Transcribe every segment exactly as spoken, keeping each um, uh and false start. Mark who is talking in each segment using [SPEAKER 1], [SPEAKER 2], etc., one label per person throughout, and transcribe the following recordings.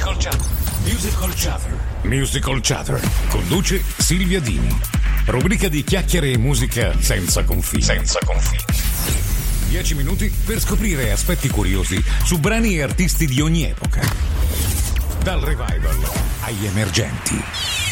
[SPEAKER 1] Musical Chatter. Musical Chatter. Musical Chatter. Conduce Silvia Dini. Rubrica di chiacchiere e musica senza confini. Senza confini. Dieci minuti per scoprire aspetti curiosi su brani e artisti di ogni epoca. Dal revival agli emergenti.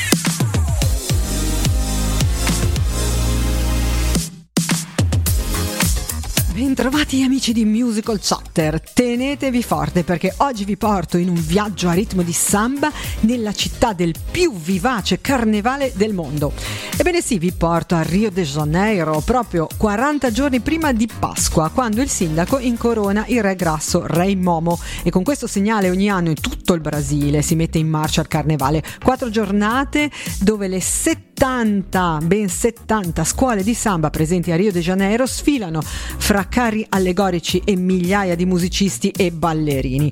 [SPEAKER 2] Bentrovati amici di Musical Chatter, tenetevi forte perché oggi vi porto in un viaggio a ritmo di samba nella città del più vivace carnevale del mondo. Ebbene sì, vi porto a Rio de Janeiro proprio quaranta giorni prima di Pasqua, quando il sindaco incorona il re grasso Rei Momo, e con questo segnale ogni anno in tutto il Brasile si mette in marcia il carnevale. Quattro giornate dove le settanta, ben settanta scuole di samba presenti a Rio de Janeiro sfilano fra carri allegorici e migliaia di musicisti e ballerini.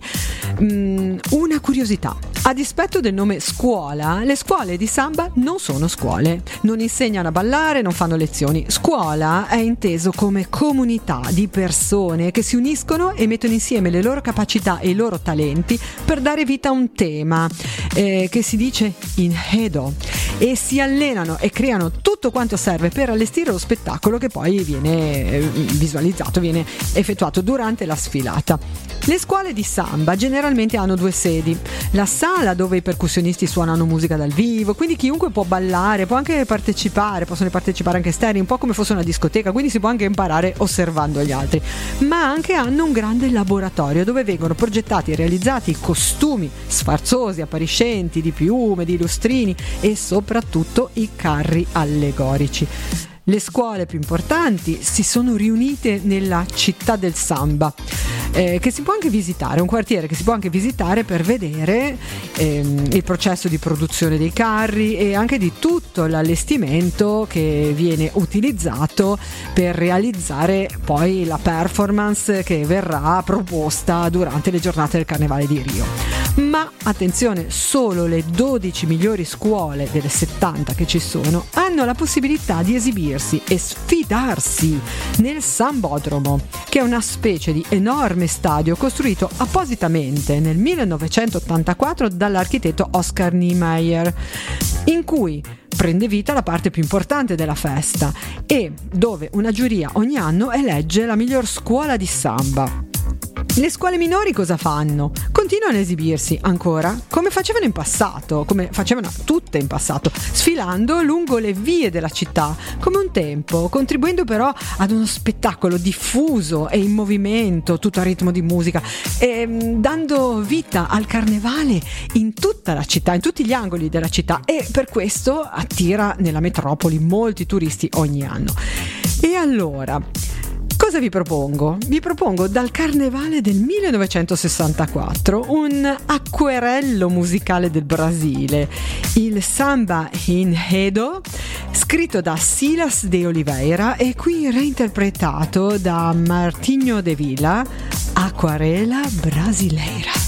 [SPEAKER 2] Mm, una curiosità: a dispetto del nome scuola, le scuole di samba non sono scuole, non insegnano a ballare, non fanno lezioni. Scuola è inteso come comunità di persone che si uniscono e mettono insieme le loro capacità e i loro talenti per dare vita a un tema eh, che si dice enredo, e si allenano e creano tutto quanto serve per allestire lo spettacolo che poi viene visualizzato, viene effettuato durante la sfilata. Le scuole di samba generalmente hanno due sedi: la sala dove i percussionisti suonano musica dal vivo, quindi chiunque può ballare, può anche partecipare, possono partecipare anche esterni, un po' come fosse una discoteca, quindi si può anche imparare osservando gli altri, ma anche hanno un grande laboratorio dove vengono progettati e realizzati i costumi sfarzosi, appariscenti, di piume, di lustrini e soprattutto i carri allegorici. Le scuole più importanti si sono riunite nella città del samba, eh, che si può anche visitare, un quartiere che si può anche visitare per vedere ehm, il processo di produzione dei carri e anche di tutto l'allestimento che viene utilizzato per realizzare poi la performance che verrà proposta durante le giornate del Carnevale di Rio. Ma attenzione, solo le dodici migliori scuole delle settanta che ci sono hanno la possibilità di esibirsi e sfidarsi nel Sambodromo, che è una specie di enorme stadio costruito appositamente nel millenovecentottantaquattro dall'architetto Oscar Niemeyer, in cui prende vita la parte più importante della festa e dove una giuria ogni anno elegge la miglior scuola di samba. Le scuole minori cosa fanno? Continuano a esibirsi ancora come facevano in passato, come facevano tutte in passato, sfilando lungo le vie della città come un tempo, contribuendo però ad uno spettacolo diffuso e in movimento, tutto a ritmo di musica, e dando vita al carnevale in tutta la città, in tutti gli angoli della città, e per questo attira nella metropoli molti turisti ogni anno. E allora, cosa vi propongo? Vi propongo dal Carnevale del millenovecentosessantaquattro un acquerello musicale del Brasile, il Samba Enredo, scritto da Silas de Oliveira e qui reinterpretato da Martinho de Villa, Aquarela Brasileira.